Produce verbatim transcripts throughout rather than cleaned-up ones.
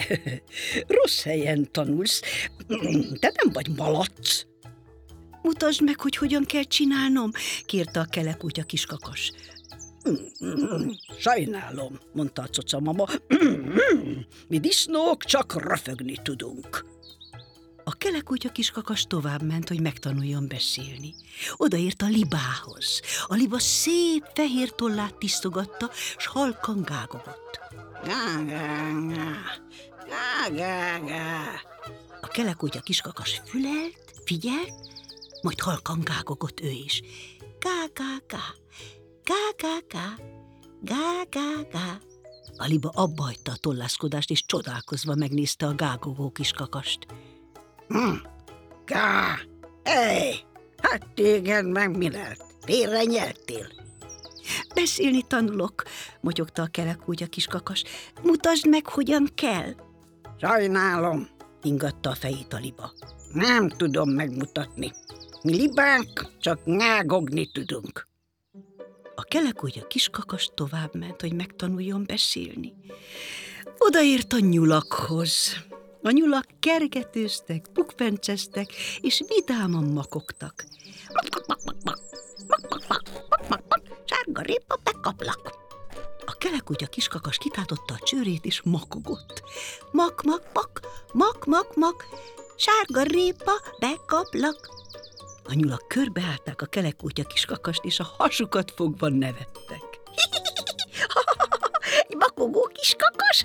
Rossz helyen tanulsz. Te nem vagy malac. Mutasd meg, hogy hogyan kell csinálnom, kérte a kelekutya kiskakas. Sajnálom, mondta a cocamama. Mi disznók csak röfögni tudunk. A kelekutya kiskakas továbbment, hogy megtanuljon beszélni. Odaért a libához. A liba szép fehér tollát tisztogatta, s halkan gágogott. Gá, gá, gá, gá, gá, gá. A kelekutya kiskakas fülelt, figyelt, majd halkan gágogott ő is. Gá, gá, gá, gá, gá, gá, gá, gá, gá. A liba abbahagyta a tollászkodást, és csodálkozva megnézte a gágogó kiskakast. Hm, gá, ej, hát téged meg mi lett? Félre nyeltél? Beszélni tanulok, motyogta a kelekutya kiskakas. Mutasd meg, hogyan kell. Sajnálom, ingatta a fejét a liba. Nem tudom megmutatni. Mi libák csak nyágogni tudunk. A kelekutya kiskakas továbbment, hogy megtanuljon beszélni. Odaért a nyulakhoz. A nyulak kergetőztek, bukfenceztek, és vidáman makogtak. Sárga répa, bekaplak. A kelekutya kiskakas kitátotta a csőrét, és makogott. Mak, mak, mak, mak, mak, mak, sárga répa, bekaplak. A nyulak körbeállták a kelekutya kiskakast, és a hasukat fogva nevettek. Makogó kiskakas!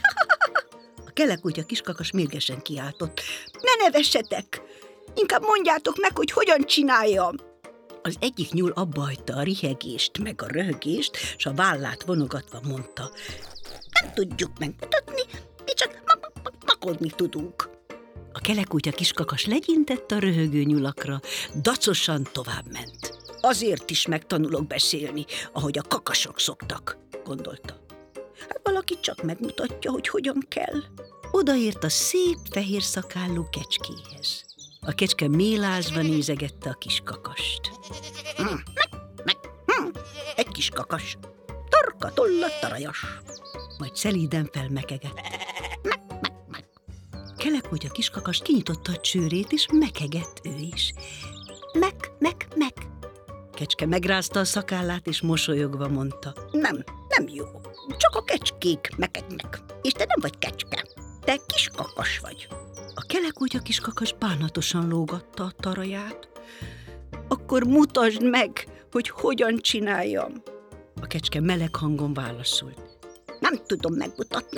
A kelekutya kiskakas mérgesen kiáltott. Ne nevessetek! Inkább mondjátok meg, hogy hogyan csináljam. Az egyik nyúl abbahagyta a rihegést meg a röhögést, s a vállát vonogatva mondta. Nem tudjuk megmutatni, mi csak makodni tudunk. A kelekutya kiskakas legyintett a röhögő nyulakra, dacosan továbbment. Azért is megtanulok beszélni, ahogy a kakasok szoktak, gondolta. Hát valaki csak megmutatja, hogy hogyan kell. Odaért a szép fehér szakállú kecskéhez. A kecske mélázva nézegette a kiskakast. Hm, meg, meg, hm, egy kiskakas, torka, tolla, tarajas. Majd szelíden felmekegett. Meg, meg, meg. Kelekutya kiskakas kinyitotta a csőrét, és mekegett ő is. Meg, meg, meg. Kecske megrázta a szakállát, és mosolyogva mondta. Nem, nem jó. Csak a kecskék mekegnek. És te nem vagy kecske. Te kiskakas vagy. A kelekutya kiskakas bánatosan lógatta a taraját. Akkor mutasd meg, hogy hogyan csináljam. A kecske meleg hangon válaszolt. Nem tudom megmutatni.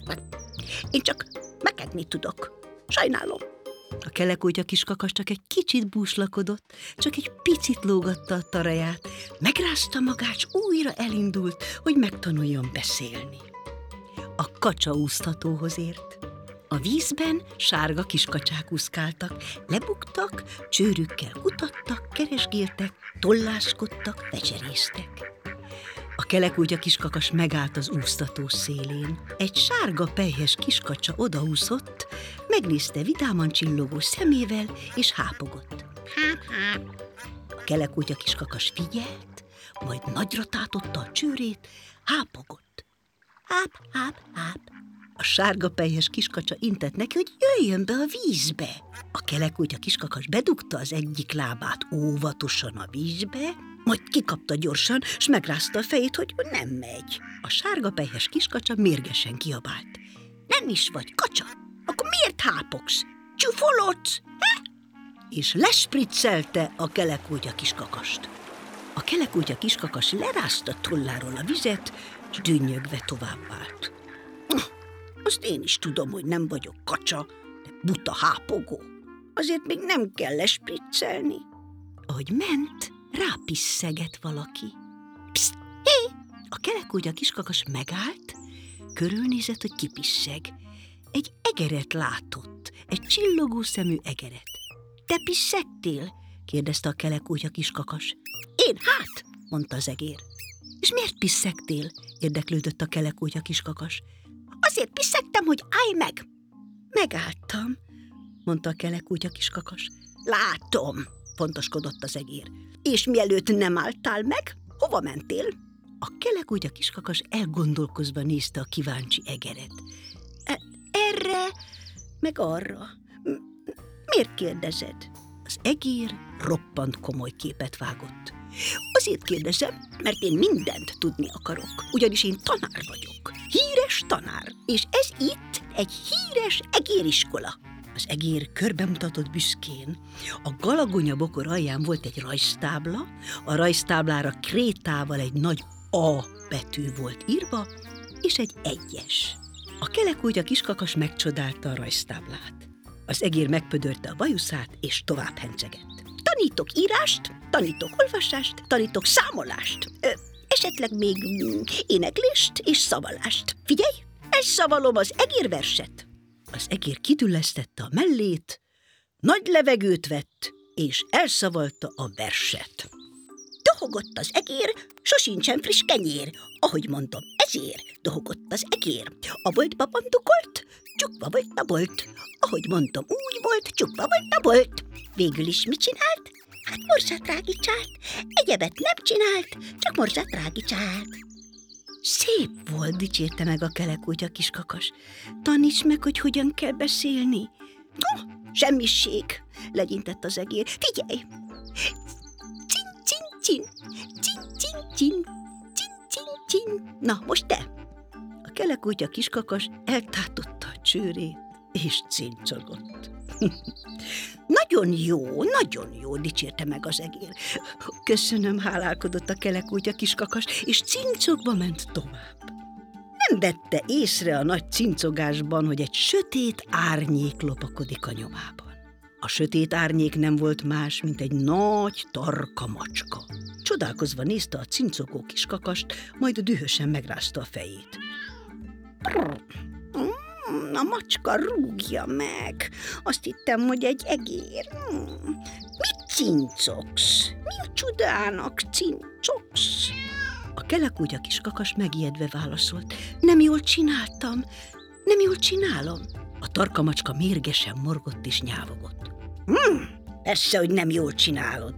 Én csak mekegni tudok. Sajnálom. A kelekutya kiskakas csak egy kicsit búslakodott, csak egy picit lógatta a taraját, megrázta magát, s újra elindult, hogy megtanuljon beszélni. A kacsaúsztatóhoz ért. A vízben sárga kiskacsák úszkáltak, lebuktak, csőrükkel kutattak, keresgéltek, tolláskodtak, fecserésztek. A kelekutya kiskakas megállt az úsztató szélén. Egy sárga pelyhes kiskacsa odaúszott, megnézte vidáman csillogó szemével, és hápogott. Háp, háp. A kelekutya kiskakas figyelt, majd nagyra tátotta a csőrét, hápogott. Háp, háp, háp. A sárga pelyhes kiskacsa intett neki, hogy jöjjön be a vízbe. A kelekutya kiskakas bedugta az egyik lábát óvatosan a vízbe, majd kikapta gyorsan, s megrázta a fejét, hogy nem megy. A sárga pelyhes kiskacsa mérgesen kiabált. Nem is vagy kacsa? Akkor miért hápogsz? Csúfolodsz? He? És lespriccelte a kelekutya kiskakast. A kelekutya kiskakas lerázta tolláról a vizet, s dünnyögve továbbvált. Azt én is tudom, hogy nem vagyok kacsa, de buta hápogó. Azért még nem kell lespriccelni. Ahogy ment, rápisszegett valaki. Pszt, hé! A kelekutya kiskakas megállt, körülnézett, hogy kipisszeg. Egy egeret látott, egy csillogó szemű egeret. Te pisszegtél? kérdezte a kelekutya kiskakas. Én hát, mondta az egér. És miért pisszegtél? érdeklődött a kelekutya kiskakas. Azért pisszegtem, hogy állj meg. Megálltam, mondta a kelekutya kiskakas. Látom, pontoskodott az egér. És mielőtt nem álltál meg, hova mentél? A kelekutya kiskakas elgondolkozva nézte a kíváncsi egeret. E, erre, meg arra. Miért kérdezed? Az egér roppant komoly képet vágott. Azért kérdezem, mert én mindent tudni akarok, ugyanis én tanár vagyok. Híres tanár, és ez itt egy híres egériskola. Az egér körbemutatott büszkén. A Galagonya bokor alján volt egy rajztábla, a rajztáblára krétával egy nagy A betű volt írva, és egy egyes. A kelekútja kiskakas megcsodálta a rajztáblát. Az egér megpödörte a bajuszát, és tovább hencegett. Tanítok írást, tanítok olvasást, tanítok számolást, ö, esetleg még mm, éneklést és szavalást. Figyelj, elszavalom az egérverset. Az egér kidüllesztette a mellét, nagy levegőt vett, és elszavalta a verset. Dohogott az egér, sosincsen friss kenyér. Ahogy mondom, ezért dohogott az egér. A boltba bandukolt, csukva volt a bolt. Ahogy mondom, úgy volt, csukva volt a bolt. Végül is mit csinált? Hát morzsát rágicsált. Egyebet nem csinált, csak morzsát rágicsált. Szép volt, dicsérte meg a kelekútja kiskakas. Taníts meg, hogy hogyan kell beszélni. No, semmisség, legyintett az egér. Figyelj! Cin, cin, cin, cin, cin, cin, cin. Na, most te! A kelekútja kiskakas eltátotta a csőrét, és cincogott. Nagyon jó, nagyon jó, dicsérte meg az egér. Köszönöm, hálálkodott a kelekútja kiskakas, és cincogva ment tovább. Nem vette észre a nagy cincogásban, hogy egy sötét árnyék lopakodik a nyomában. A sötét árnyék nem volt más, mint egy nagy, tarka macska. Csodálkozva nézte a cincogó kiskakast, majd dühösen megrázta a fejét. A macska rúgja meg. Azt hittem, hogy egy egér. Mit cincogsz? Mi a csodának cincogsz? A kelekútja kiskakas megijedve válaszolt. Nem jól csináltam, nem jól csinálom. A tarka macska mérgesen morgott és nyávogott. Hmm, persze, hogy nem jól csinálod.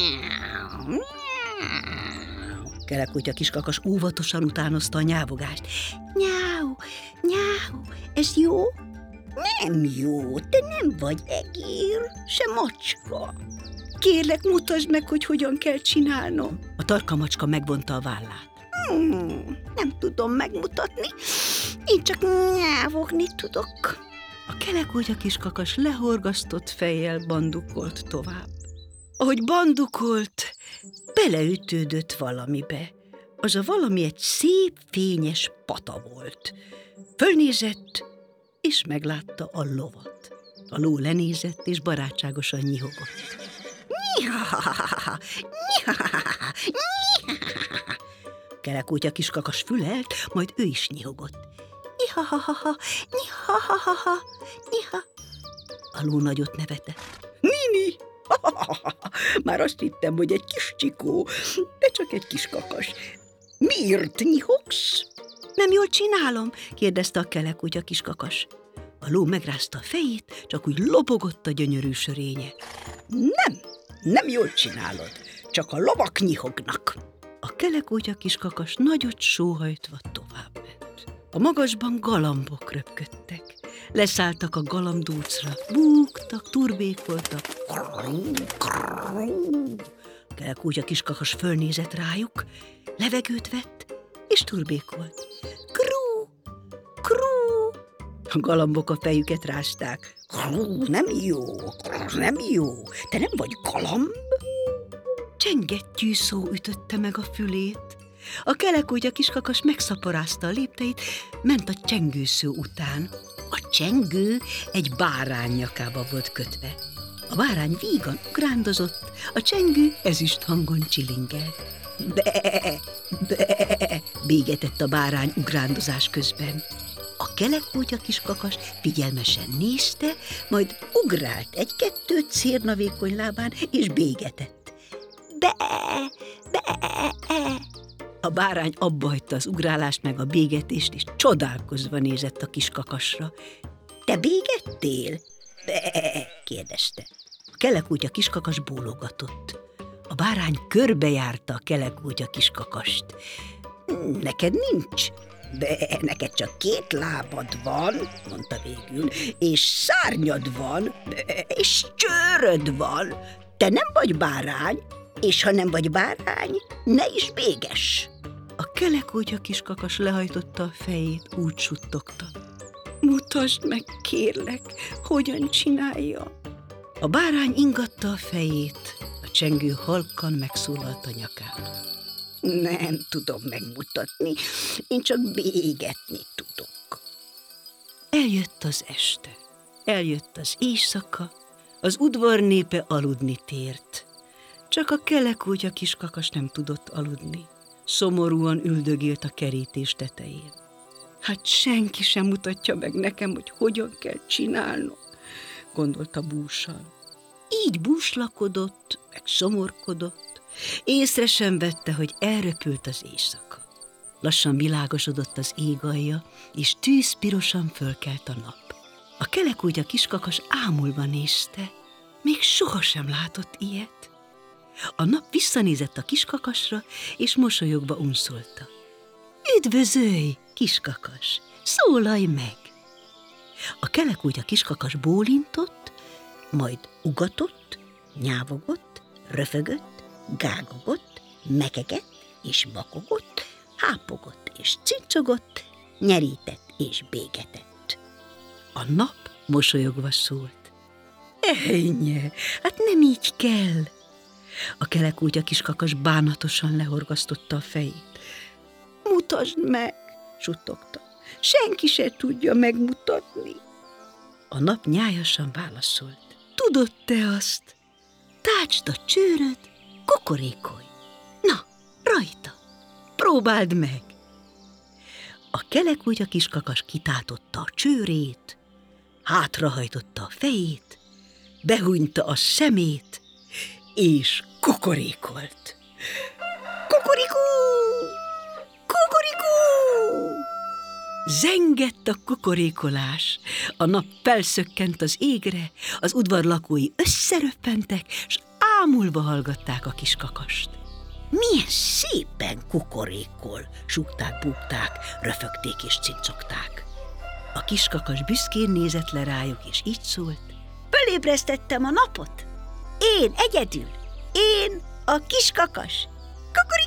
Kelekútja kiskakas óvatosan utánozta a nyávogást. Nyáu, nyáu, ez jó? Nem jó, te nem vagy egér, se macska. Kérlek, mutasd meg, hogy hogyan kell csinálnom. A tarka macska megvonta a vállát. Hmm, nem tudom megmutatni, én csak nyávogni tudok. A kelekútja kiskakas lehorgasztott fejjel bandukolt tovább. Ahogy bandukolt, beleütődött valamibe. Az a valami egy szép, fényes pata volt. Fölnézett, és meglátta a lovat. A ló lenézett, és barátságosan nyihogott. Nyihahaha, nyihahaha, nyihahaha. Kelekútja kiskakas fülelt, majd ő is nyihogott. Nyihahaha, nyihahaha, nyiha. A ló nagyot nevetett. Nini! Már azt hittem, hogy egy kis csikó, de csak egy kis kakas. Miért nyihogsz? Nem jól csinálom? Kérdezte a kelekútja kiskakas. A ló megrázta a fejét, csak úgy lobogott a gyönyörű sörénye. Nem, nem jól csinálod, csak a lovak nyihognak. A kelekútja kiskakas nagyot sóhajtva tovább ment. A magasban galambok röpködtek. Leszálltak a galambdúcra, búgtak, turbékoltak. A kelekútja kiskakas fölnézett rájuk, levegőt vett, és turbékolt. Krú, krú. A galambok a fejüket rázták. Nem jó, nem jó, te nem vagy galamb? Csengettyű szó ütötte meg a fülét. A kelekútja kiskakas megszaporázta a lépteit, ment a csengőszó után. A csengő egy bárány nyakába volt kötve. A bárány vígan ugrándozott, a csengő ezüst hangon csilingelt. Be, be, bégetett a bárány ugrándozás közben. A kelekútja kiskakas figyelmesen nézte, majd ugrált egy-kettőt szérnavékony lábán, és bégetett. Be, be, A bárány abbahagyta az ugrálást meg a bégetést, és csodálkozva nézett a kiskakasra. Te bégettél? Be, kérdezte. A kelekútja kiskakas bólogatott. A bárány körbejárta a kelekútja kiskakast. Neked nincs De neked csak két lábad van, mondta végül, és szárnyad van, és csőröd van. Te nem vagy bárány, és ha nem vagy bárány, ne is béges. A kelekútja kiskakas lehajtotta a fejét, úgy suttogta. Mutasd meg, kérlek, hogyan csinálja. A bárány ingatta a fejét, a csengő halkan megszólalt a nyakán. Nem tudom megmutatni, én csak bégetni tudok. Eljött az este, eljött az éjszaka, az udvar népe aludni tért. Csak a kelekútja kiskakas nem tudott aludni. Szomorúan üldögélt a kerítés tetején. Hát senki sem mutatja meg nekem, hogy hogyan kell csinálnom, gondolta búsan. Így búslakodott, meg szomorkodott, észre sem vette, hogy elröpült az éjszaka. Lassan világosodott az égalja, és tűzpirosan fölkelt a nap. A kelekútja kiskakas ámulva nézte, még sohasem látott ilyet. A nap visszanézett a kiskakasra, és mosolyogva unszolta. Üdvözölj, kiskakas, szólalj meg! A kelekútja kiskakas bólintott, majd ugatott, nyávogott, röfögött, gágogott, mekegett és bakogott, hápogott és cincogott, nyerített és bégetett. A nap mosolyogva szólt. Ejnye, hát nem így kell! A kelekútja kiskakas bánatosan lehorgasztotta a fejét. Mutasd meg, suttogta. Senki se tudja megmutatni. A nap nyájasan válaszolt. Tudod te azt? Tácsd a csőröd, kukorékolj. Na, rajta, próbáld meg. A kelekútja kiskakas kitátotta a csőrét, hátrahajtotta a fejét, behúnyta a szemét, és kukorékolt. Kukorikú! Kukorikú! Zengett a kukorékolás, a nap felszökkent az égre, az udvar lakói összeröppentek, s ámulva hallgatták a kiskakast. Milyen szépen kukorékol, súgták, búgták, röfögték és cincogták. A kiskakas büszkén nézett le rájuk, és így szólt. Fölébresztettem a napot. Én egyedül, én a kiskakas. Kukorikú!